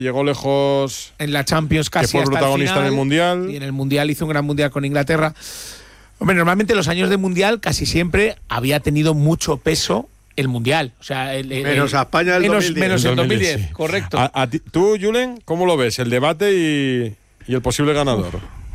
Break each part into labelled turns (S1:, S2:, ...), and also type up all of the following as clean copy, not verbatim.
S1: llegó lejos
S2: en la Champions casi
S1: que fue
S2: hasta
S1: protagonista
S2: el final,
S1: en el Mundial.
S2: y en el Mundial hizo un gran Mundial con Inglaterra. Hombre, normalmente los años de Mundial casi siempre había tenido mucho peso el Mundial. O sea,
S3: menos a España del 2010.
S2: Menos el 2010,
S1: sí.
S2: correcto.
S1: ¿Tú, Julen, cómo lo ves? El debate y el posible ganador.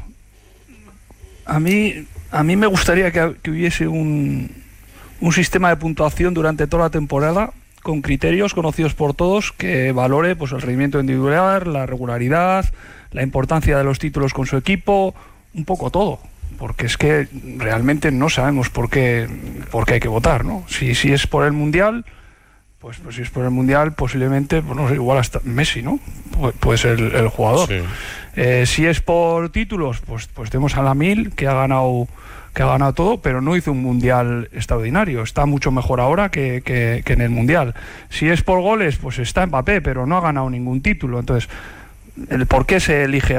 S4: A mí me gustaría que hubiese un sistema de puntuación durante toda la temporada con criterios conocidos por todos que valore pues el rendimiento individual, la regularidad, la importancia de los títulos con su equipo, un poco todo, porque es que realmente no sabemos por qué hay que votar, ¿no? Si es por el Mundial, pues si es por el Mundial posiblemente, pues no sé, igual hasta Messi, ¿no? Puede ser el jugador.
S1: Sí.
S4: Si es por títulos, pues tenemos a Lamine que ha ganado todo, pero no hizo un Mundial extraordinario. Está mucho mejor ahora que en el Mundial. Si es por goles, pues está Mbappé, pero no ha ganado ningún título. Entonces, el por qué se elige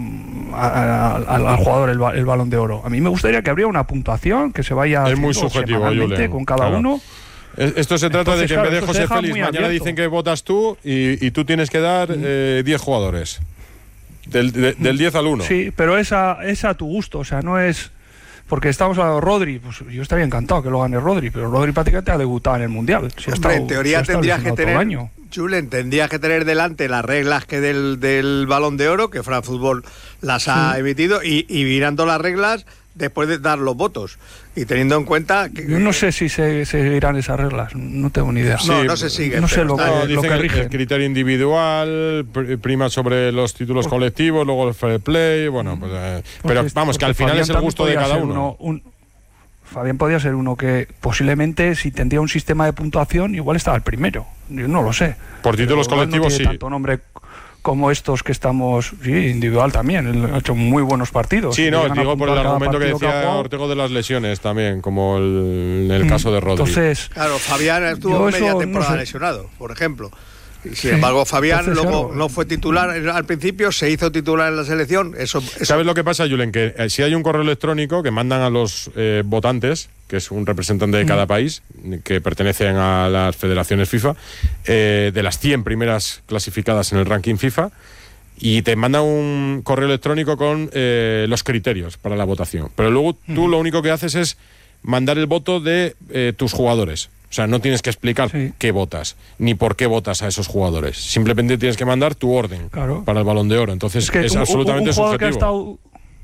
S4: al jugador el Balón de Oro. A mí me gustaría que habría una puntuación que se vaya
S1: es muy subjetivo, Julen,
S4: con cada uno.
S1: Esto se trata de que en vez de José Félix mañana
S4: abierto.
S1: dicen que votas tú y tú tienes que dar 10 jugadores. Del 10 al 1.
S4: Sí, pero es a tu gusto, o sea, no es... Porque estamos hablando de Rodri, pues yo estaría encantado que lo gane Rodri, pero Rodri prácticamente ha debutado en el Mundial.
S3: En teoría tendrías que tener, Julen, tendrías que tener delante las reglas que del Balón de Oro, que France Football las ha emitido, y mirando las reglas después de dar los votos. Y teniendo en cuenta que...
S4: Yo no sé si se seguirán esas reglas, no tengo ni idea.
S1: Sí,
S3: no se sigue.
S4: No sé lo que rige.
S1: El criterio individual prima sobre los títulos colectivos, luego el fair play, bueno, pero vamos, que al final es el gusto de cada uno.
S4: Fabián podía ser uno que posiblemente, si tendría un sistema de puntuación, igual estaba el primero. Yo no lo sé.
S1: Por títulos colectivos,
S4: no tiene tanto nombre como estos que estamos, individual también, él ha hecho muy buenos partidos.
S1: Sí, no, digo por el argumento que decía Ortego de las lesiones también, como en el caso de Rodri.
S4: Entonces,
S3: claro, Fabián estuvo media temporada lesionado, por ejemplo. Sin embargo, Fabián luego no fue titular al principio, se hizo titular en la selección.
S1: ¿Sabes lo que pasa, Julen? Que si hay un correo electrónico que mandan a los votantes, que es un representante de cada país, que pertenecen a las federaciones FIFA, de las 100 primeras clasificadas en el ranking FIFA, y te manda un correo electrónico con los criterios para la votación. Pero luego tú lo único que haces es mandar el voto de tus jugadores. O sea, no tienes que explicar qué votas, ni por qué votas a esos jugadores. Simplemente tienes que mandar tu orden para el Balón de Oro. Entonces es absolutamente subjetivo.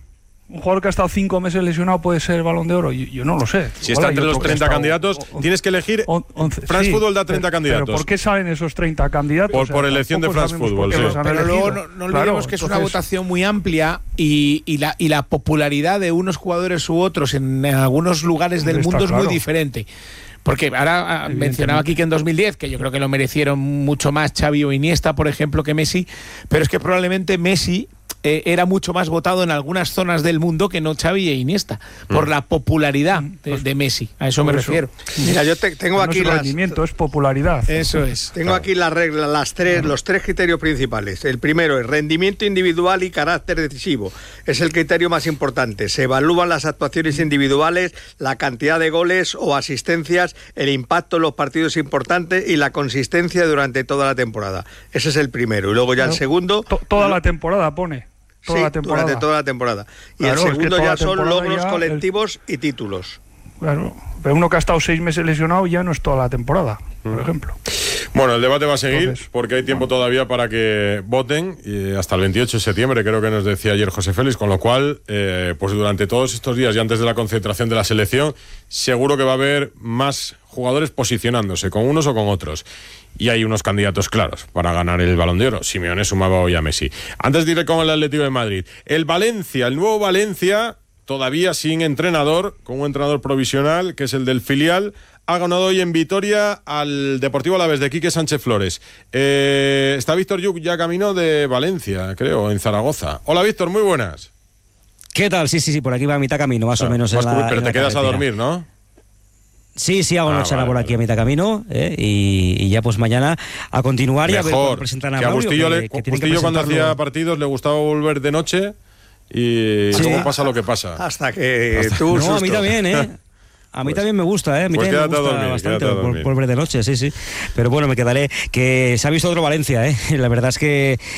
S4: Un jugador que ha estado 5 meses lesionado puede ser el Balón de Oro. Yo no lo sé.
S1: Si está entre los 30 candidatos, tienes que elegir.
S4: 11.
S1: France Football da 30 candidatos.
S4: ¿Pero por qué salen esos 30 candidatos?
S1: Por elección de France Football.
S2: Pero luego no olvidemos que es una votación muy amplia y la popularidad de unos jugadores u otros en algunos lugares del mundo es muy diferente. Porque ahora mencionaba aquí que en 2010, que yo creo que lo merecieron mucho más Xavi o Iniesta, por ejemplo, que Messi, pero es que probablemente Messi era mucho más votado en algunas zonas del mundo que no Xavi e Iniesta, por la popularidad de Messi. A eso me refiero.
S3: Mira, yo tengo aquí
S4: no es rendimiento, es popularidad.
S2: Eso es.
S3: Tengo aquí las reglas, los tres criterios principales. El primero es rendimiento individual y carácter decisivo. Es el criterio más importante. Se evalúan las actuaciones individuales, la cantidad de goles o asistencias, el impacto en los partidos importantes y la consistencia durante toda la temporada. Ese es el primero. Y luego ya el segundo...
S4: Toda la temporada pone.
S3: Durante toda la temporada. Y el segundo ya son logros colectivos y títulos.
S4: Claro, pero uno que ha estado 6 meses lesionado ya no es toda la temporada, por ejemplo.
S1: Bueno, el debate va a seguir porque hay tiempo todavía para que voten y hasta el 28 de septiembre, creo que nos decía ayer José Félix, con lo cual, pues durante todos estos días y antes de la concentración de la selección, seguro que va a haber más jugadores posicionándose con unos o con otros. Y hay unos candidatos claros para ganar el Balón de Oro. Simeone sumaba hoy a Messi. Antes de ir con el Atlético de Madrid, el nuevo Valencia, todavía sin entrenador, con un entrenador provisional, que es el del filial, ha ganado hoy en Vitoria al Deportivo Alavés de Quique Sánchez Flores. Está Víctor Lluc ya camino de Valencia, creo, en Zaragoza. Hola, Víctor, muy buenas.
S5: ¿Qué tal? Sí, por aquí va a mitad camino, más o menos.
S1: Pero te quedas a dormir, ¿no?
S5: Sí, hago noche por aquí a mitad camino, y ya pues mañana a continuar.
S1: Mejor,
S5: y a ver cómo presentan a
S1: Agustillo cuando hacía partidos le gustaba volver de noche y luego pasa lo que pasa.
S3: Hasta que tú...
S5: No, a mí también, A mí también me gusta, ¿eh? A mí
S1: pues
S5: también me gusta bastante por ver de noche, sí. Pero bueno, me quedaré. Que se ha visto otro Valencia, ¿eh? La verdad es que